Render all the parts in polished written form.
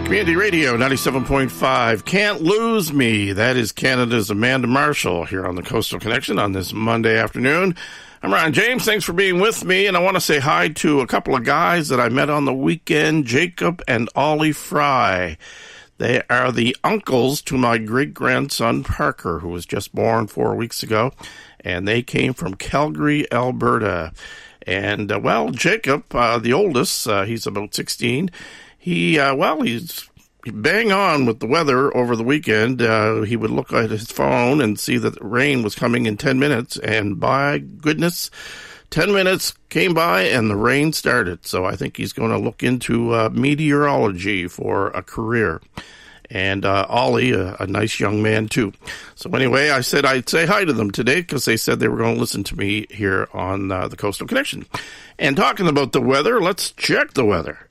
Community Radio 97.5. Can't Lose Me. That is Canada's Amanda Marshall here on the Coastal Connection on this Monday afternoon. I'm Ron James. Thanks for being with me. And I want to say hi to a couple of guys that I met on the weekend, Jacob and Ollie Fry. They are the uncles to my great-grandson Parker, who was just born 4 weeks ago. And they came from Calgary, Alberta. And, Jacob, the oldest, he's about 16. He's bang on with the weather over the weekend. He would look at his phone and see that rain was coming in 10 minutes. And by goodness, 10 minutes came by and the rain started. So I think he's going to look into meteorology for a career. And Ollie, a nice young man, too. So anyway, I said I'd say hi to them today because they said they were going to listen to me here on the Coastal Connection. And talking about the weather, let's check the weather.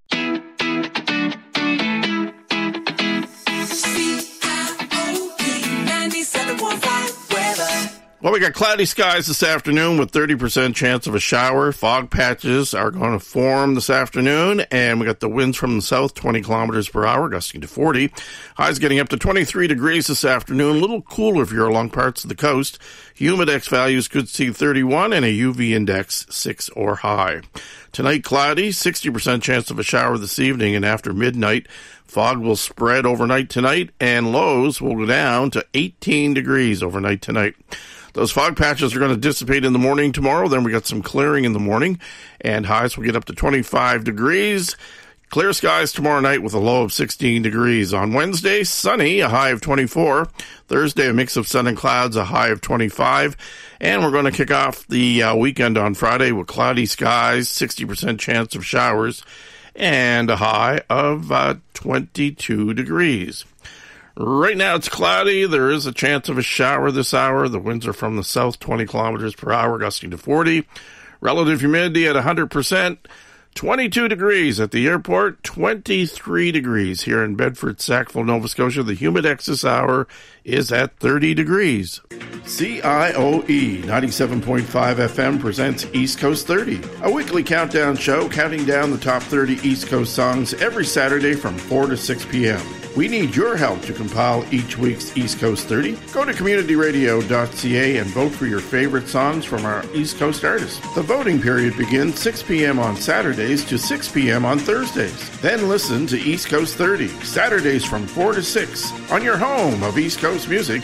Well, we got cloudy skies this afternoon with 30% chance of a shower. Fog patches are going to form this afternoon, and we got the winds from the south, 20 kilometers per hour, gusting to 40. Highs getting up to 23 degrees this afternoon, a little cooler if you're along parts of the coast. Humidex values could see 31 and a UV index 6 or high. Tonight, cloudy, 60% chance of a shower this evening, and after midnight, fog will spread overnight tonight, and lows will go down to 18 degrees overnight tonight. Those fog patches are going to dissipate in the morning tomorrow. Then we got some clearing in the morning, and highs will get up to 25 degrees. Clear skies tomorrow night with a low of 16 degrees. On Wednesday, sunny, a high of 24. Thursday, a mix of sun and clouds, a high of 25. And we're going to kick off the weekend on Friday with cloudy skies, 60% chance of showers, and a high of 22 degrees. Right now it's cloudy. There is a chance of a shower this hour. The winds are from the south, 20 kilometers per hour, gusting to 40. Relative humidity at 100%. 22 degrees at the airport, 23 degrees here in Bedford, Sackville, Nova Scotia. The humidex this hour is at 30 degrees. CIOE 97.5 FM presents East Coast 30, a weekly countdown show counting down the top 30 East Coast songs every Saturday from 4 to 6 p.m. We need your help to compile each week's East Coast 30. Go to communityradio.ca and vote for your favorite songs from our East Coast artists. The voting period begins 6 p.m. on Saturdays to 6 p.m. on Thursdays. Then listen to East Coast 30, Saturdays from 4 to 6, on your home of East Coast Music,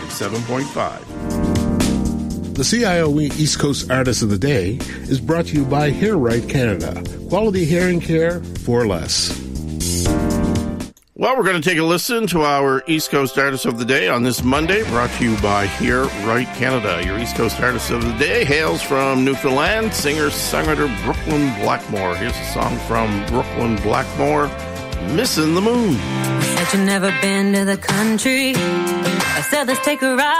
97.5. The CIOE East Coast Artist of the Day is brought to you by Hair Right Canada. Quality hearing care for less. Well, we're going to take a listen to our East Coast Artist of the Day on this Monday, brought to you by Hair Right Canada. Your East Coast Artist of the Day hails from Newfoundland, singer-songwriter Brooklyn Blackmore. Here's a song from Brooklyn Blackmore, Missing the Moon. You said you've never been to the country. I said let's take a ride.